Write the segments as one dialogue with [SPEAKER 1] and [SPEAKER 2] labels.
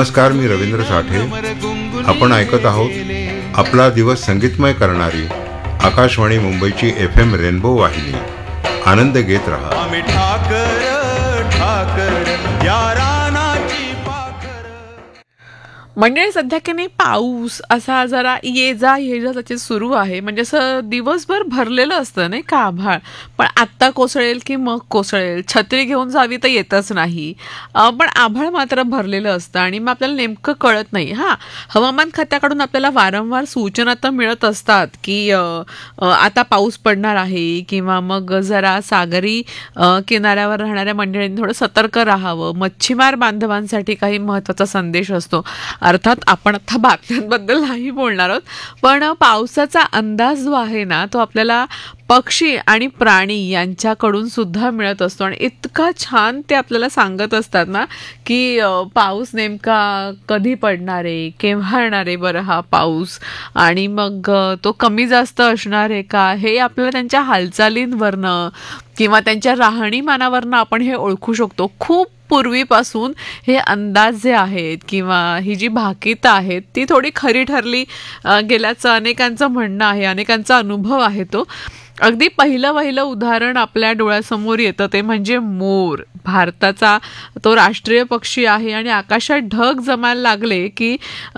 [SPEAKER 1] नमस्कार, मी रवींद्र साठे. आपण ऐकत आहोत आपला दिवस संगीतमय करणारी आकाशवाणी मुंबईची FM रेनबो वाहिनी. आनंद घेत रहा.
[SPEAKER 2] आम्ही ठाकर ठाकर या रानाची पाखर.
[SPEAKER 3] मंडळी, सध्या की नाही पाऊस असा जरा ये जा त्याचे सुरू आहे. म्हणजे असं दिवसभर भरलेलं असतं नाही का आभाळ, पण आत्ता कोसळेल की मग कोसळेल, छत्री घेऊन जावी तर येतच नाही. पण आभाळ मात्र भरलेलं असतं आणि मग आपल्याला नेमकं कळत नाही. हवामान खात्याकडून आपल्याला वारंवार सूचना तर मिळत असतात की आता पाऊस पडणार आहे, किंवा मग जरा सागरी किनाऱ्यावर राहणाऱ्या मंडळींनी थोडं सतर्क राहावं. मच्छीमार बांधवांसाठी काही महत्त्वाचा संदेश असतो. अर्थात आपण आता बातम्यांबद्दल नाही बोलणार आहोत, पण पावसाचा अंदाज जो आहे ना, तो आपल्याला पक्षी आणि प्राणी यांच्याकडून सुद्धा मिळत असतो. आणि इतका छान ते आपल्याला सांगत असतात ना की पाऊस नेमका कधी पडणार आहे, केव्हा येणार आहे बरं हा पाऊस, आणि मग तो कमी जास्त असणार आहे का, हे आपल्याला त्यांच्या हालचालींवरनं किंवा त्यांच्या राहणीमानावरनं आपण हे ओळखू शकतो. खूप पूर्वीपासून हे अंदाज जे आहेत किंवा ही जी भाकीतं आहेत ती थोडी खरी ठरली गेल्याचं अनेकांचं म्हणणं आहे, अनेकांचा अनुभव आहे तो. अगदी पहिलं उदाहरण आपल्या डोळ्यासमोर येतं ते म्हणजे मोर. भारताचा तो राष्ट्रीय पक्षी आहे आणि आकाशात ढग जमायला लागले की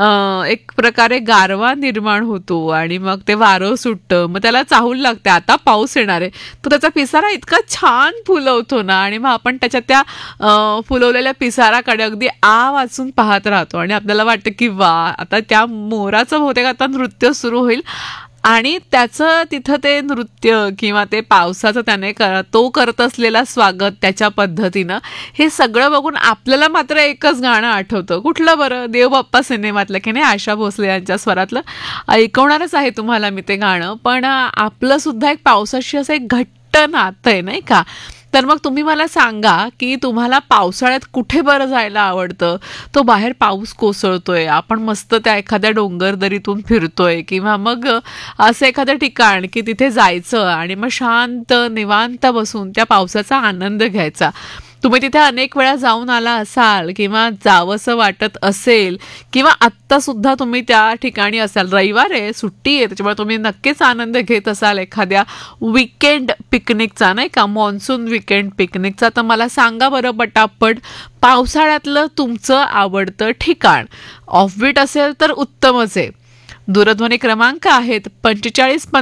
[SPEAKER 3] एक प्रकारे गारवा निर्माण होतो आणि मग ते वारं सुटतं, मग त्याला चाहूल लागते आता पाऊस येणार आहे. तो त्याचा पिसारा इतका छान फुलवतो ना, आणि मग आपण त्याच्या त्या फुलवलेल्या पिसाराकडे अगदी वाचून पाहत राहतो आणि आपल्याला वाटतं की वा, आता त्या मोराचं बहुतेक आता नृत्य सुरू होईल. आणि त्याचं तिथं ते नृत्य किंवा ते पावसाचं त्याने तो करत असलेला स्वागत त्याच्या पद्धतीनं, हे सगळं बघून आपल्याला मात्र एकच गाणं आठवतं. कुठलं बरं? देव बाप्पा सिनेमातलं की नाही, आशा भोसले यांच्या स्वरातलं. ऐकवणारच आहे तुम्हाला मी ते गाणं, पण आपलं सुद्धा एक पावसाशी असं एक घट्ट नातं आहे नाही का. तर मग तुम्ही मला सांगा की तुम्हाला पावसाळ्यात कुठे बरं जायला आवडतं? तो बाहेर पाऊस कोसळतोय, आपण मस्त त्या एखाद्या डोंगरदरीतून फिरतोय, किंवा मग असं एखादं ठिकाण की तिथे जायचं आणि मग शांत निवांत बसून त्या पावसाचा आनंद घ्यायचा. तुम्ही तिथे अनेक वेळा जाऊन आला असाल किंवा जावंसं वाटत असेल, किंवा आत्ता सुद्धा तुम्ही त्या ठिकाणी असाल, रविवार आहे, सुट्टी आहे, त्याच्यामुळे तुम्ही नक्कीच आनंद घेत असाल एखाद्या विकेंड पिकनिकचा नाही का, मॉन्सून विकेंड पिकनिकचा. तर मला सांगा बरं पटापट, पावसाळ्यातलं तुमचं आवडतं ठिकाण. ऑफबीट असेल तर उत्तमच आहे. दूरध्वनी क्रमांक आहेत 45